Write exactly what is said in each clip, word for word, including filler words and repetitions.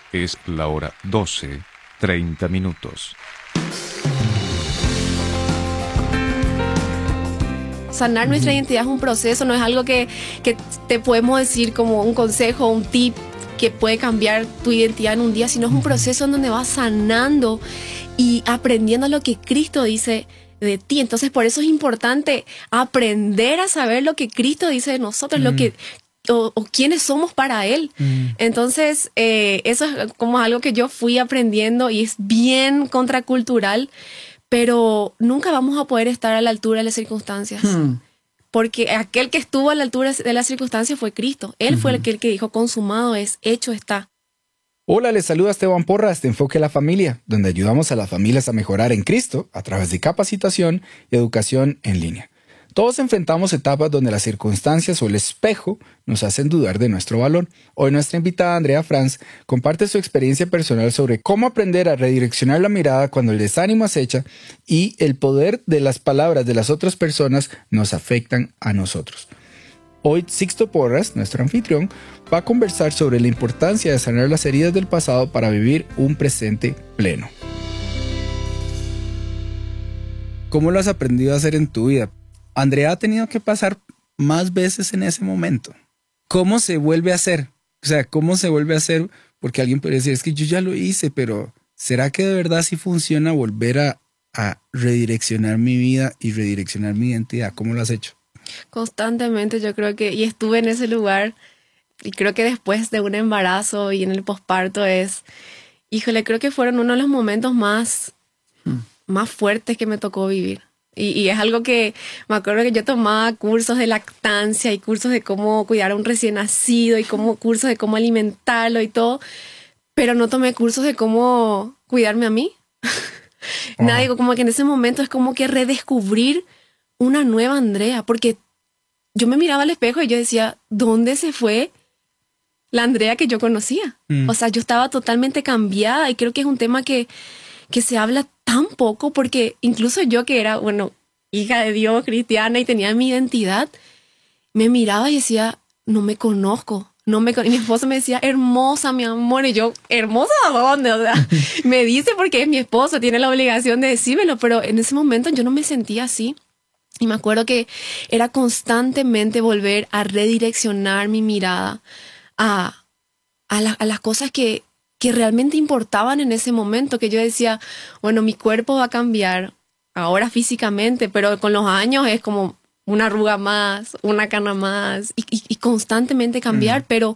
Es la hora doce, treinta minutos. Sanar nuestra identidad es un proceso, no es algo que, que te podemos decir como un consejo, un tip que puede cambiar tu identidad en un día, sino es un proceso en donde vas sanando y aprendiendo lo que Cristo dice de ti. Entonces, por eso es importante aprender a saber lo que Cristo dice de nosotros, mm. lo que o, o quiénes somos para Él. Mm. Entonces, eh, eso es como algo que yo fui aprendiendo y es bien contracultural, pero nunca vamos a poder estar a la altura de las circunstancias. Hmm. Porque aquel que estuvo a la altura de las circunstancias fue Cristo. Él uh-huh. fue el que, el que dijo, consumado es, hecho está. Hola, les saluda Esteban Porras de Enfoque a la Familia, donde ayudamos a las familias a mejorar en Cristo a través de capacitación y educación en línea. Todos enfrentamos etapas donde las circunstancias o el espejo nos hacen dudar de nuestro valor. Hoy nuestra invitada Andrea Franz comparte su experiencia personal sobre cómo aprender a redireccionar la mirada cuando el desánimo acecha y el poder de las palabras de las otras personas nos afectan a nosotros. Hoy Sixto Porras, nuestro anfitrión, va a conversar sobre la importancia de sanar las heridas del pasado para vivir un presente pleno. ¿Cómo lo has aprendido a hacer en tu vida? Andrea ha tenido que pasar más veces en ese momento. ¿Cómo se vuelve a hacer? O sea, ¿cómo se vuelve a hacer? Porque alguien puede decir, es que yo ya lo hice, pero ¿será que de verdad sí funciona volver a, a redireccionar mi vida y redireccionar mi identidad? ¿Cómo lo has hecho? Constantemente, yo creo que, y estuve en ese lugar, y creo que después de un embarazo y en el posparto es, híjole, creo que fueron uno de los momentos más, hmm. más fuertes que me tocó vivir. Y, y es algo que me acuerdo que yo tomaba cursos de lactancia y cursos de cómo cuidar a un recién nacido y cómo, cursos de cómo alimentarlo y todo, pero no tomé cursos de cómo cuidarme a mí. Uh-huh. Nada, digo, como que en ese momento es como que redescubrir una nueva Andrea, porque yo me miraba al espejo y yo decía, ¿dónde se fue la Andrea que yo conocía? Mm. O sea, yo estaba totalmente cambiada y creo que es un tema que, que se habla tan poco, porque incluso yo que era, bueno, hija de Dios, cristiana y tenía mi identidad, me miraba y decía, no me conozco, no me con-". Y mi esposo me decía, hermosa, mi amor, y yo, ¿hermosa a dónde? O sea, me dice porque es mi esposo, tiene la obligación de decírmelo, pero en ese momento yo no me sentía así. Y me acuerdo que era constantemente volver a redireccionar mi mirada a, a, la, a las cosas que, que realmente importaban en ese momento, que yo decía, bueno, mi cuerpo va a cambiar ahora físicamente, pero con los años es como una arruga más, una cana más, y, y, y constantemente cambiar, mm. pero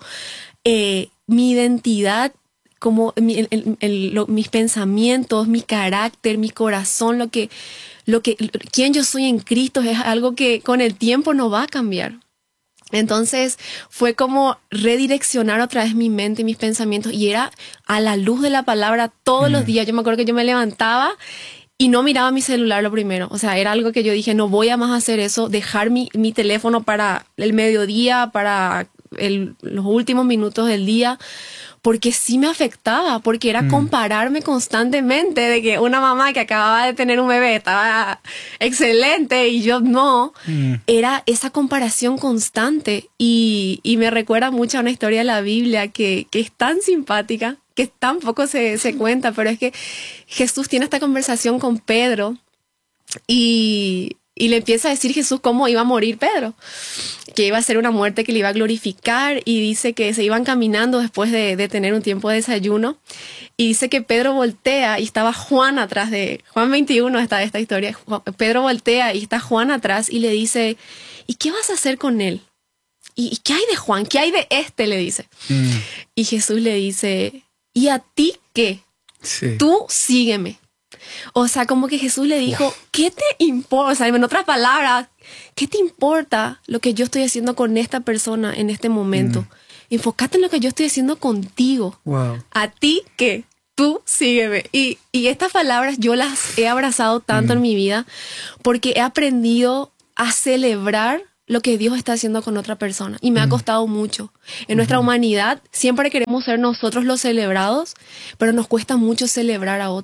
eh, mi identidad, como mi, el, el, el, lo, mis pensamientos, mi carácter, mi corazón, lo que, lo que, quién yo soy en Cristo es algo que con el tiempo no va a cambiar. Entonces fue como redireccionar otra vez mi mente y mis pensamientos, y era a la luz de la palabra todos mm. los días. Yo me acuerdo que yo me levantaba y no miraba mi celular lo primero. O sea, era algo que yo dije, no voy a más hacer eso, dejar mi, mi teléfono para el mediodía, para el, los últimos minutos del día, porque sí me afectaba, porque era mm. compararme constantemente de que una mamá que acababa de tener un bebé estaba excelente y yo no. Mm. Era esa comparación constante, y, y me recuerda mucho a una historia de la Biblia que, que es tan simpática, que tampoco se, se cuenta, pero es que Jesús tiene esta conversación con Pedro y, y le empieza a decir Jesús cómo iba a morir Pedro, que iba a ser una muerte que le iba a glorificar, y dice que se iban caminando después de, de tener un tiempo de desayuno, y dice que Pedro voltea y estaba Juan atrás de, Juan veintiuno está esta historia, Pedro voltea y está Juan atrás y le dice, ¿y qué vas a hacer con él? ¿Y, y qué hay de Juan? ¿Qué hay de este? Le dice. Mm. Y Jesús le dice, ¿y a ti qué? Sí. Tú sígueme. O sea, como que Jesús le dijo, wow. ¿qué te importa? O sea, en otras palabras, ¿qué te importa lo que yo estoy haciendo con esta persona en este momento? Mm. Enfócate en lo que yo estoy haciendo contigo. Wow. ¿A ti qué? Tú sígueme. Y, y estas palabras yo las he abrazado tanto mm. en mi vida, porque he aprendido a celebrar lo que Dios está haciendo con otra persona. Y me mm. ha costado mucho. En mm. nuestra humanidad siempre queremos ser nosotros los celebrados, pero nos cuesta mucho celebrar a otros.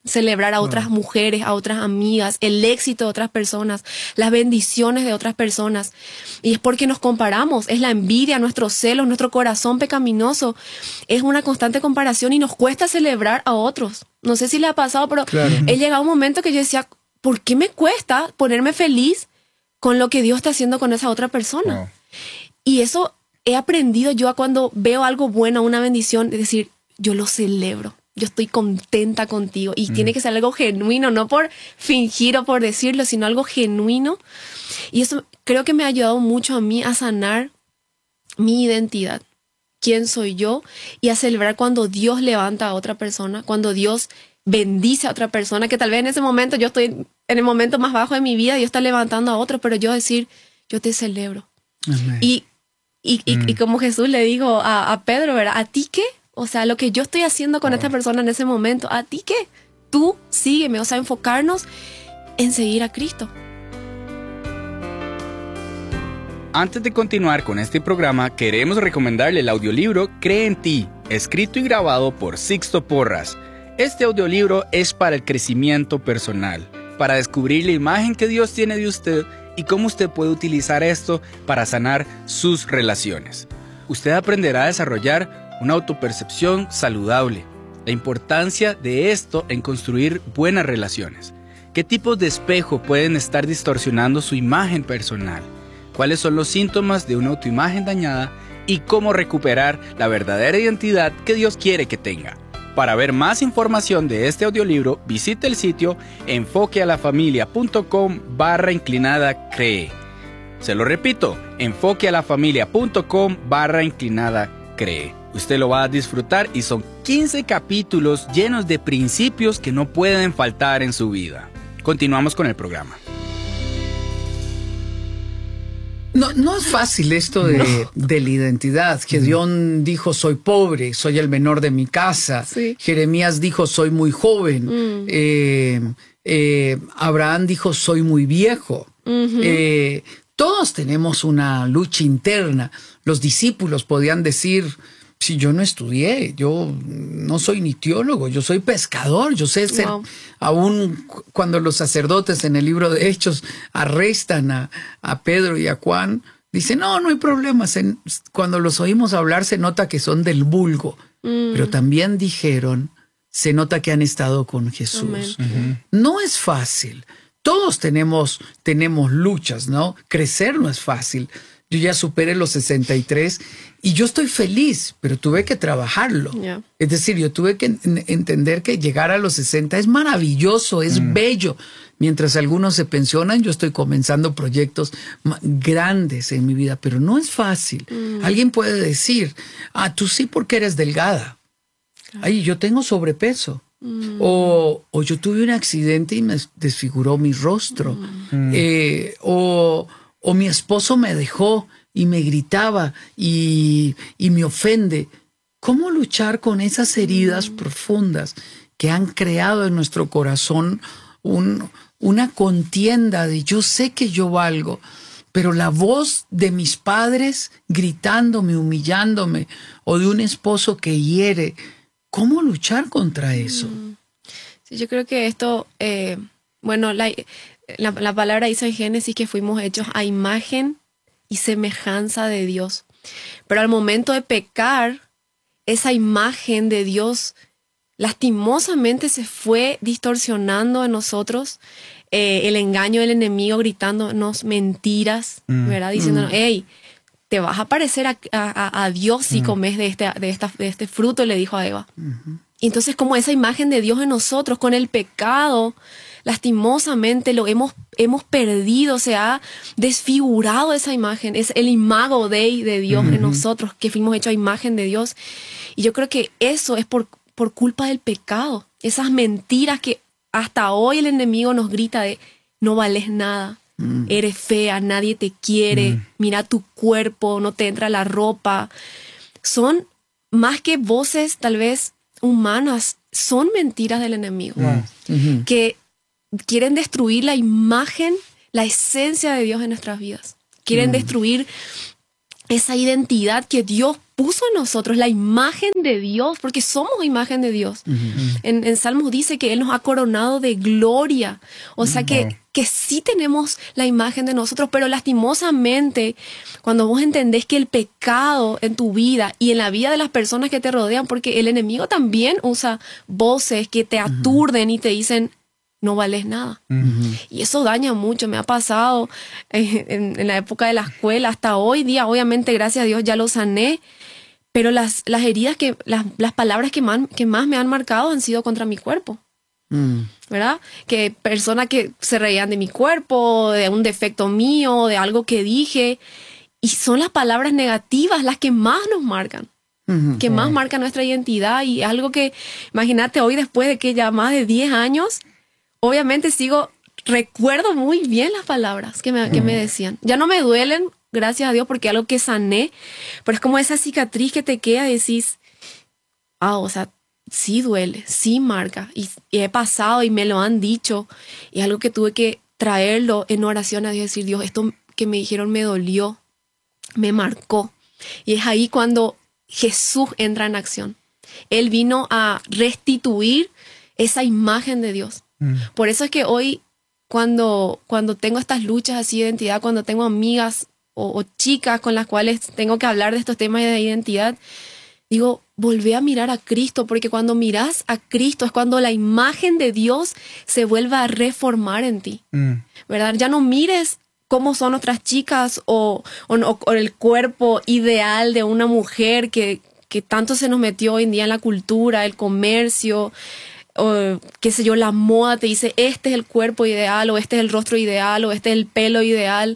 celebrar a otras Wow. mujeres, a otras amigas, el éxito de otras personas, las bendiciones de otras personas. Y es porque nos comparamos, es la envidia, nuestros celos, nuestro corazón pecaminoso. Es una constante comparación y nos cuesta celebrar a otros. No sé si le ha pasado, pero Claro. he llegado a un momento que yo decía, ¿por qué me cuesta ponerme feliz con lo que Dios está haciendo con esa otra persona? Wow. Y eso he aprendido yo a cuando veo algo bueno, una bendición, es decir, yo lo celebro. Yo estoy contenta contigo. Y mm. tiene que ser algo genuino, no por fingir o por decirlo, sino algo genuino. Y eso creo que me ha ayudado mucho a mí a sanar mi identidad. ¿Quién soy yo? Y a celebrar cuando Dios levanta a otra persona, cuando Dios bendice a otra persona, que tal vez en ese momento yo estoy en el momento más bajo de mi vida, Dios está levantando a otro, pero yo decir, yo te celebro. Amén. Y, y, y, Mm. y como Jesús le dijo a, a Pedro, ¿verdad? ¿A ti qué? O sea, lo que yo estoy haciendo con Oh. esta persona en ese momento, ¿a ti qué? Tú sígueme, o sea, enfocarnos en seguir a Cristo. Antes de continuar con este programa, queremos recomendarle el audiolibro Cree en ti, escrito y grabado por Sixto Porras. Este audiolibro es para el crecimiento personal, para descubrir la imagen que Dios tiene de usted y cómo usted puede utilizar esto para sanar sus relaciones. Usted aprenderá a desarrollar una autopercepción saludable, la importancia de esto en construir buenas relaciones, qué tipos de espejo pueden estar distorsionando su imagen personal, cuáles son los síntomas de una autoimagen dañada y cómo recuperar la verdadera identidad que Dios quiere que tenga. Para ver más información de este audiolibro, visite el sitio enfoquealafamilia.com barra inclinada cree. Se lo repito, enfoquealafamilia.com barra inclinada cree. Usted lo va a disfrutar y son quince capítulos llenos de principios que no pueden faltar en su vida. Continuamos con el programa. No, no es fácil esto de, no. de la identidad. Gedeón dijo, soy pobre, soy el menor de mi casa. Sí. Jeremías dijo, soy muy joven. Mm. Eh, eh, Abraham dijo, soy muy viejo. Uh-huh. eh, todos tenemos una lucha interna. Los discípulos podían decir, si yo no estudié, yo no soy ni teólogo, yo soy pescador, yo sé ser, wow. Aún cuando los sacerdotes en el libro de Hechos arrestan a, a Pedro y a Juan, dicen, no, no hay problema, se, cuando los oímos hablar se nota que son del vulgo, mm. pero también dijeron, se nota que han estado con Jesús. Uh-huh. No es fácil, todos tenemos, tenemos luchas, ¿no? Crecer no es fácil. Yo ya superé los sesenta y tres y yo estoy feliz, pero tuve que trabajarlo. Yeah. Es decir, yo tuve que en- entender que llegar a los sesenta es maravilloso, es mm. bello. Mientras algunos se pensionan, yo estoy comenzando proyectos grandes en mi vida, pero no es fácil. Mm. Alguien puede decir, ah, tú sí porque eres delgada. Claro. Ay, yo tengo sobrepeso. Mm. O, o yo tuve un accidente y me desfiguró mi rostro. Mm. Eh, o... O mi esposo me dejó y me gritaba y, y me ofende. ¿Cómo luchar con esas heridas mm. profundas que han creado en nuestro corazón un, una contienda de yo sé que yo valgo, pero la voz de mis padres gritándome, humillándome, o de un esposo que hiere? ¿Cómo luchar contra eso? Mm. Sí, yo creo que esto, eh, bueno, la... La, la palabra dice en Génesis que fuimos hechos a imagen y semejanza de Dios. Pero al momento de pecar, esa imagen de Dios lastimosamente se fue distorsionando en nosotros. Eh, el engaño del enemigo gritándonos mentiras, mm. ¿verdad? Diciéndonos, hey, te vas a parecer a, a, a Dios si mm. comes de este, de, esta, de este fruto, le dijo a Eva. Mm-hmm. Y entonces como esa imagen de Dios en nosotros, con el pecado, lastimosamente lo hemos, hemos perdido, se ha desfigurado esa imagen, es el imago Dei de Dios uh-huh. en nosotros, que fuimos hechos a imagen de Dios. Y yo creo que eso es por, por culpa del pecado, esas mentiras que hasta hoy el enemigo nos grita de no vales nada, uh-huh. eres fea, nadie te quiere, uh-huh. mira tu cuerpo, no te entra la ropa. Son más que voces tal vez humanas, son mentiras del enemigo, uh-huh. que quieren destruir la imagen, la esencia de Dios en nuestras vidas. Quieren mm. destruir esa identidad que Dios puso en nosotros, la imagen de Dios, porque somos imagen de Dios. Uh-huh. En, en Salmos dice que Él nos ha coronado de gloria. O sea, uh-huh. que, que sí tenemos la imagen de nosotros, pero lastimosamente, cuando vos entendés que el pecado en tu vida y en la vida de las personas que te rodean, porque el enemigo también usa voces que te aturden uh-huh. y te dicen, no vales nada. Uh-huh. Y eso daña mucho. Me ha pasado eh, en, en la época de la escuela, hasta hoy día, obviamente, gracias a Dios, ya lo sané. Pero las, las heridas, que las, las palabras que más, que más me han marcado han sido contra mi cuerpo. Mm. ¿Verdad? Que personas que se reían de mi cuerpo, de un defecto mío, de algo que dije. Y son las palabras negativas las que más nos marcan. Uh-huh. Que más marcan nuestra identidad. Y algo que, imagínate, hoy después de que ya más de diez años... Obviamente sigo, recuerdo muy bien las palabras que me, que me decían. Ya no me duelen, gracias a Dios, porque es algo que sané. Pero es como esa cicatriz que te queda y decís, ah, o sea, sí duele, sí marca. Y, y he pasado y me lo han dicho. Y es algo que tuve que traerlo en oración a Dios, decir, Dios, esto que me dijeron me dolió, me marcó. Y es ahí cuando Jesús entra en acción. Él vino a restituir esa imagen de Dios. Por eso es que hoy, cuando, cuando tengo estas luchas así de identidad, cuando tengo amigas o, o chicas con las cuales tengo que hablar de estos temas de identidad, digo, volvé a mirar a Cristo, porque cuando miras a Cristo es cuando la imagen de Dios se vuelve a reformar en ti, mm. ¿verdad? Ya no mires cómo son otras chicas o, o, o el cuerpo ideal de una mujer que, que tanto se nos metió hoy en día en la cultura, el comercio, o qué sé yo, la moda te dice este es el cuerpo ideal, o este es el rostro ideal, o este es el pelo ideal.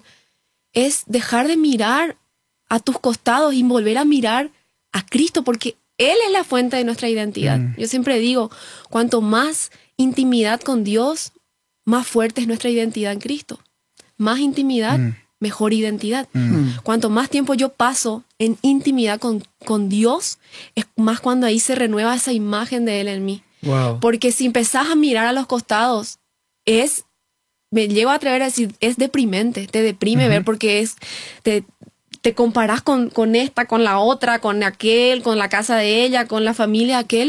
Es dejar de mirar a tus costados y volver a mirar a Cristo, porque Él es la fuente de nuestra identidad. Mm. Yo siempre digo, cuanto más intimidad con Dios, más fuerte es nuestra identidad en Cristo. Más intimidad, mm. mejor identidad. Mm. Cuanto más tiempo yo paso en intimidad con, con Dios, es más cuando ahí se renueva esa imagen de Él en mí. Wow. Porque si empezás a mirar a los costados, es, me llevo a atrever a decir, es deprimente, te deprime uh-huh. ver, porque es, te, te comparás con, con esta, con la otra, con aquel, con la casa de ella, con la familia de aquel,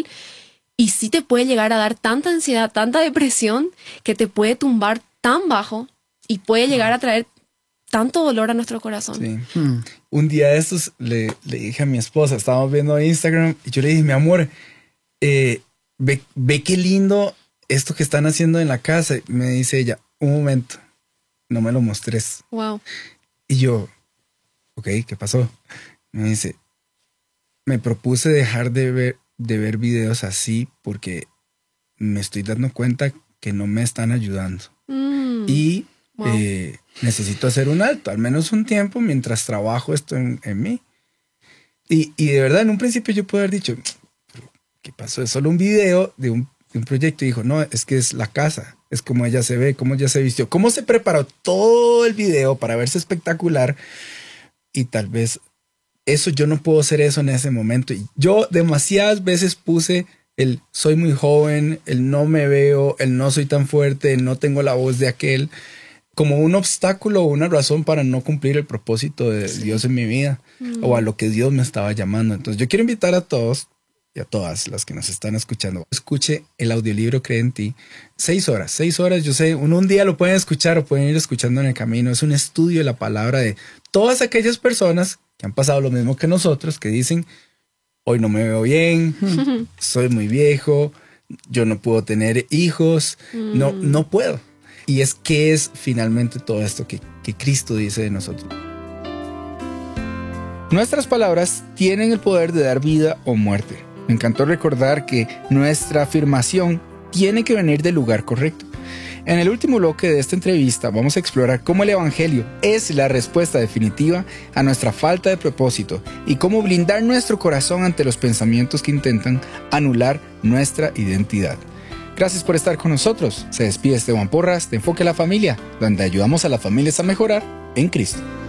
y sí te puede llegar a dar tanta ansiedad, tanta depresión, que te puede tumbar tan bajo y puede llegar a traer tanto dolor a nuestro corazón. Sí. Hmm. Un día de estos le, le dije a mi esposa, estábamos viendo Instagram, y yo le dije, mi amor, eh, Ve, ve qué lindo esto que están haciendo en la casa. Me dice ella, un momento, no me lo mostres. Wow. Y yo, ok, ¿qué pasó? Me dice, me propuse dejar de ver, de ver videos así porque me estoy dando cuenta que no me están ayudando. Mm. Y wow. eh, necesito hacer un alto, al menos un tiempo, mientras trabajo esto en, en mí. Y, y de verdad, en un principio yo puedo haber dicho, ¿qué pasó? Es solo un video de un, de un proyecto. Y dijo, no, es que es la casa. Es como ella se ve, cómo ella se vistió, cómo se preparó todo el video para verse espectacular. Y tal vez eso, yo no puedo hacer eso en ese momento. Y yo demasiadas veces puse el soy muy joven, el no me veo, el no soy tan fuerte, el no tengo la voz de aquel, como un obstáculo o una razón para no cumplir el propósito de sí. Dios en mi vida mm. o a lo que Dios me estaba llamando. Entonces yo quiero invitar a todos y a todas las que nos están escuchando, escuche el audiolibro Cree en Ti. Seis horas, seis horas, yo sé, uno un día lo pueden escuchar o pueden ir escuchando en el camino. Es un estudio de la palabra de todas aquellas personas que han pasado lo mismo que nosotros, que dicen, hoy no me veo bien, soy muy viejo, yo no puedo tener hijos, mm. no, no puedo. Y es que es finalmente todo esto que, que Cristo dice de nosotros. Nuestras palabras tienen el poder de dar vida o muerte. Me encantó recordar que nuestra afirmación tiene que venir del lugar correcto. En el último bloque de esta entrevista vamos a explorar cómo el Evangelio es la respuesta definitiva a nuestra falta de propósito y cómo blindar nuestro corazón ante los pensamientos que intentan anular nuestra identidad. Gracias por estar con nosotros. Se despide Esteban Porras de Enfoque a la Familia, donde ayudamos a las familias a mejorar en Cristo.